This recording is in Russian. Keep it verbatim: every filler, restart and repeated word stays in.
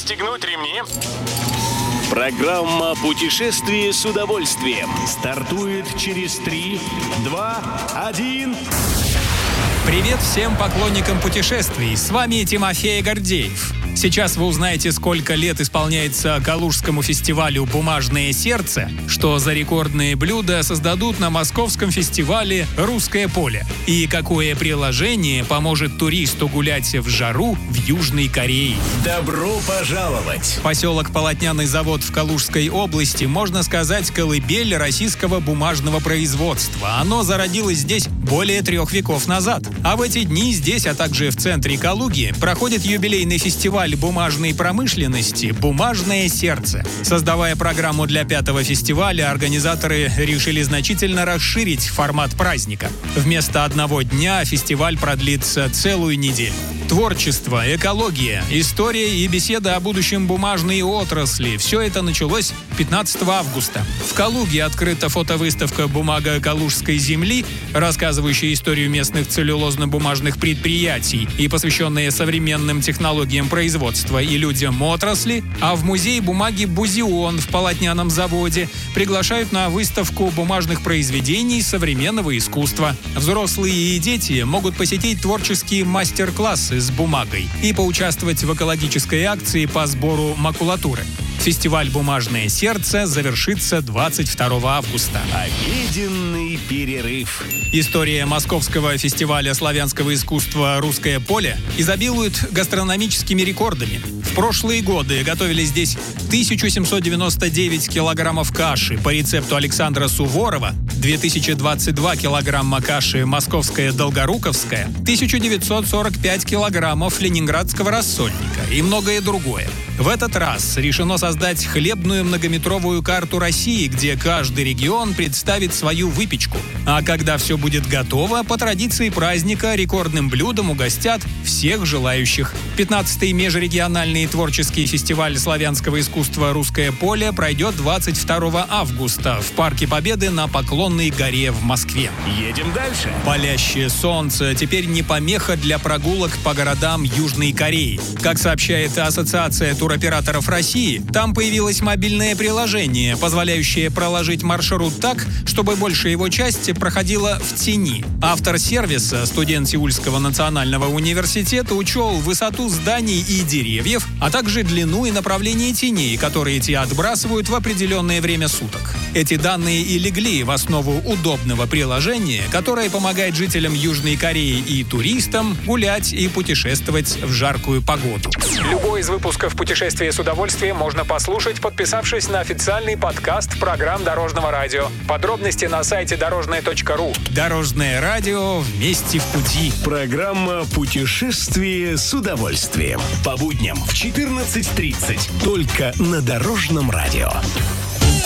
Пристегнуть ремни. Программа «Путешествие с удовольствием» стартует через три, два, один. Привет всем поклонникам путешествий. С вами Тимофей Гордеев. Сейчас вы узнаете, сколько лет исполняется Калужскому фестивалю «Бумажное сердце», что за рекордные блюда создадут на московском фестивале «Русское поле», и какое приложение поможет туристу гулять в жару в Южной Корее. Добро пожаловать! Поселок Полотняный завод в Калужской области, можно сказать, колыбель российского бумажного производства. Оно зародилось здесь более трех веков назад. А в эти дни здесь, а также в центре Калуги, проходит юбилейный фестиваль бумажной промышленности «Бумажное сердце». Создавая программу для пятого фестиваля, организаторы решили значительно расширить формат праздника. Вместо одного дня фестиваль продлится целую неделю. Творчество, экология, история и беседа о будущем бумажной отрасли – все это началось пятнадцатого августа. В Калуге открыта фотовыставка «Бумага Калужской земли», рассказывающая историю местных целлюлозно-бумажных предприятий и посвященная современным технологиям производства и людям отрасли, а в музее бумаги «Бузион» в Полотняном заводе приглашают на выставку бумажных произведений современного искусства. Взрослые и дети могут посетить творческие мастер-классы с бумагой и поучаствовать в экологической акции по сбору макулатуры. Фестиваль «Бумажное сердце» завершится двадцать второго августа. Обеденный перерыв. История московского фестиваля славянского искусства «Русское поле» изобилует гастрономическими рекордами. В прошлые годы готовили здесь тысяча семьсот девяносто девять килограммов каши по рецепту Александра Суворова, две тысячи двадцать два килограмма каши московская долгоруковская, тысяча девятьсот сорок пять килограммов ленинградского рассольника и многое другое. В этот раз решено создать хлебную многометровую карту России, где каждый регион представит свою выпечку. А когда все будет готово, по традиции праздника рекордным блюдом угостят всех желающих. пятнадцатый межрегиональный творческий фестиваль славянского искусства «Русское поле» пройдет двадцать второго августа в Парке Победы на Поклонной горе в Москве. Едем дальше. Палящее солнце теперь не помеха для прогулок по городам Южной Кореи. Как сообщает Ассоциация туроператоров России, там появилось мобильное приложение, позволяющее проложить маршрут так, чтобы большая его часть проходила в тени. Автор сервиса, студент Сеульского национального университета, учел высоту зданий и деревьев, а также длину и направление теней, которые те отбрасывают в определенное время суток. Эти данные и легли в основу удобного приложения, которое помогает жителям Южной Кореи и туристам гулять и путешествовать в жаркую погоду. Любой из выпусков «Путешествия с удовольствием» можно послушать, подписавшись на официальный подкаст программ Дорожного радио. Подробности на сайте дорожное точка ру. Дорожное радио, вместе в пути. Программа «Путешествие с удовольствием». По будням в четырнадцать тридцать. Только на Дорожном радио.